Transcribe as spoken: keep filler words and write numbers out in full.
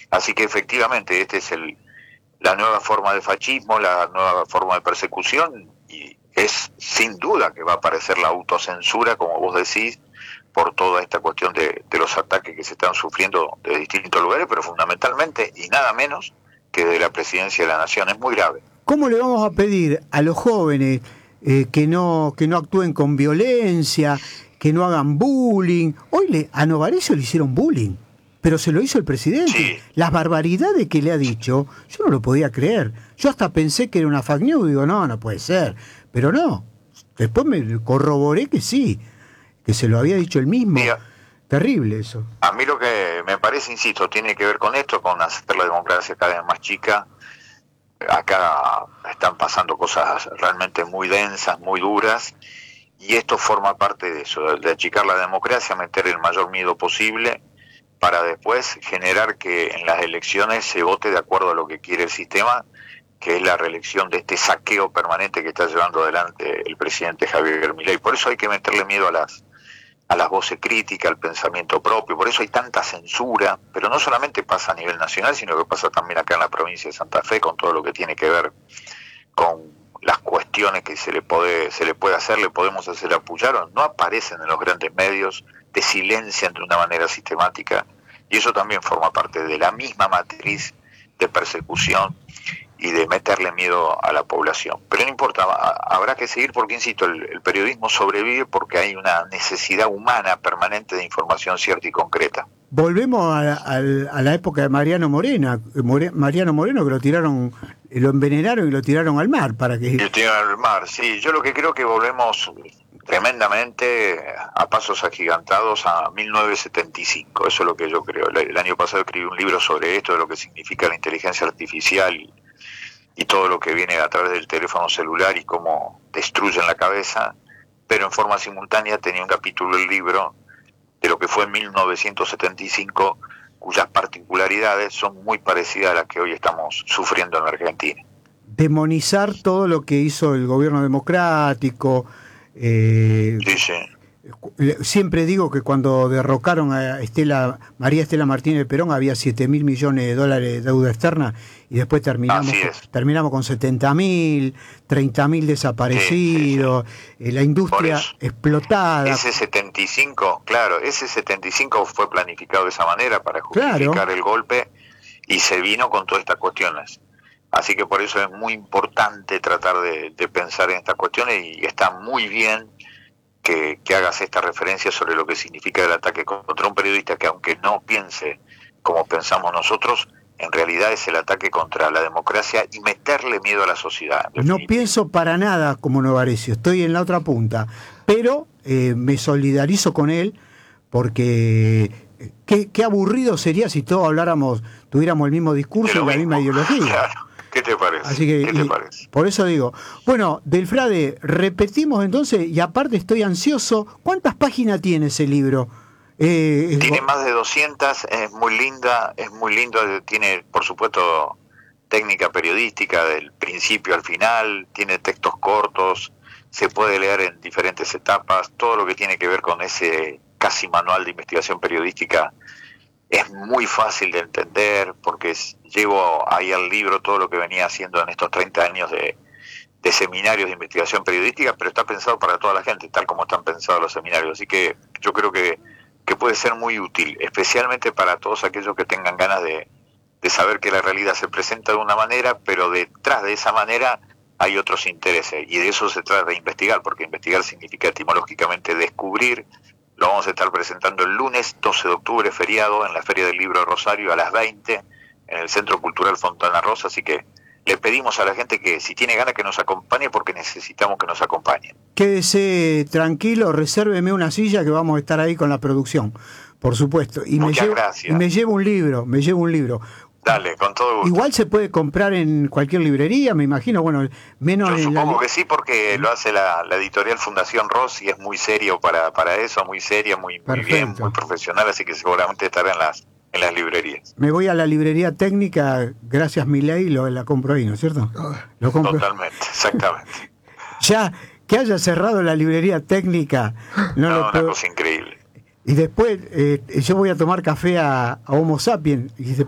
Así que efectivamente, este es el la nueva forma de fascismo, la nueva forma de persecución, y es sin duda que va a aparecer la autocensura, como vos decís, por toda esta cuestión de, de los ataques que se están sufriendo de distintos lugares, pero fundamentalmente, y nada menos, que de la presidencia de la Nación. Es muy grave. ¿Cómo le vamos a pedir a los jóvenes eh, que no que no actúen con violencia, que no hagan bullying? Hoy le, a Novarecio le hicieron bullying, pero se lo hizo el presidente. Sí. Las barbaridades que le ha dicho, yo no lo podía creer. Yo hasta pensé que era una fake news, digo, no, no puede ser. Pero no, después me corroboré que sí, que se lo había dicho él mismo. Mira, terrible eso. A mí lo que me parece, insisto, tiene que ver con esto, con hacer la democracia cada vez más chica. Acá están pasando cosas realmente muy densas, muy duras, y esto forma parte de eso, de achicar la democracia, meter el mayor miedo posible, para después generar que en las elecciones se vote de acuerdo a lo que quiere el sistema, que es la reelección de este saqueo permanente que está llevando adelante el presidente Javier Milei. Por eso hay que meterle miedo a las a las voces críticas, al pensamiento propio, por eso hay tanta censura, pero no solamente pasa a nivel nacional, sino que pasa también acá en la provincia de Santa Fe, con todo lo que tiene que ver con las cuestiones que se le puede, se le puede hacer, le podemos hacer apoyar, o no aparecen en los grandes medios, te silencian de una manera sistemática, y eso también forma parte de la misma matriz de persecución y de meterle miedo a la población. Pero no importa, habrá que seguir porque, insisto, el, el periodismo sobrevive porque hay una necesidad humana permanente de información cierta y concreta. Volvemos a, a, a la época de Mariano Moreno, More, Mariano Moreno, que lo tiraron, lo envenenaron y lo tiraron al mar para que... Y lo tiraron al mar, sí. Yo lo que creo que volvemos tremendamente a pasos agigantados a mil novecientos setenta y cinco, eso es lo que yo creo. El año pasado escribí un libro sobre esto, de lo que significa la inteligencia artificial y, y todo lo que viene a través del teléfono celular y cómo destruyen la cabeza, pero en forma simultánea tenía un capítulo del libro de lo que fue en mil novecientos setenta y cinco, cuyas particularidades son muy parecidas a las que hoy estamos sufriendo en Argentina. Demonizar todo lo que hizo el gobierno democrático. Eh, sí, sí. Siempre digo que cuando derrocaron a Estela, María Estela Martínez Perón había siete mil millones de dólares de deuda externa y después terminamos, terminamos con setenta mil, treinta mil desaparecidos, sí, sí, sí. La industria explotada. Ese setenta y cinco, claro, ese setenta y cinco fue planificado de esa manera para justificar claro. el golpe y se vino con todas estas cuestiones. Así que por eso es muy importante tratar de, de pensar en estas cuestiones y está muy bien que, que hagas esta referencia sobre lo que significa el ataque contra un periodista que, aunque no piense como pensamos nosotros, en realidad es el ataque contra la democracia y meterle miedo a la sociedad. No pienso para nada como Novarecio, estoy en la otra punta, pero eh, me solidarizo con él porque qué, qué aburrido sería si todos habláramos, tuviéramos el mismo discurso y la mismo. misma ideología. Claro. ¿Qué te parece? Así que, ¿Qué te parece? Por eso digo, bueno, Delfrade, repetimos entonces, y aparte estoy ansioso, ¿cuántas páginas tiene ese libro? Eh, tiene más de doscientas, es muy linda, es muy lindo, tiene por supuesto técnica periodística del principio al final, tiene textos cortos, se puede leer en diferentes etapas, todo lo que tiene que ver con ese casi manual de investigación periodística es muy fácil de entender porque llevo ahí al libro todo lo que venía haciendo en estos treinta años de, de seminarios de investigación periodística, pero está pensado para toda la gente, tal como están pensados los seminarios. Así que yo creo que, que puede ser muy útil, especialmente para todos aquellos que tengan ganas de, de saber que la realidad se presenta de una manera, pero detrás de esa manera hay otros intereses. Y de eso se trata de investigar, porque investigar significa etimológicamente descubrir. Lo vamos a estar presentando el lunes doce de octubre, feriado, en la Feria del Libro de Rosario a las veinte, en el Centro Cultural Fontana Rosa, así que le pedimos a la gente que si tiene ganas que nos acompañe porque necesitamos que nos acompañen. Quédese tranquilo, resérveme una silla que vamos a estar ahí con la producción, por supuesto. Y Muchas me llevo, gracias. Y me llevo un libro, me llevo un libro. Dale, con todo gusto. Igual se puede comprar en cualquier librería, me imagino, bueno, menos Yo en supongo la... que sí, porque lo hace la, la editorial Fundación Ross y es muy serio para, para eso, muy seria, muy, muy bien, muy profesional, así que seguramente estará en las en las librerías. Me voy a la librería técnica, gracias Milei, lo la compro ahí, ¿no es cierto? Lo compro. Totalmente, exactamente. Ya, que haya cerrado la librería técnica, no, no lo una puedo... cosa increíble. Y después eh, yo voy a tomar café a, a Homo Sapiens y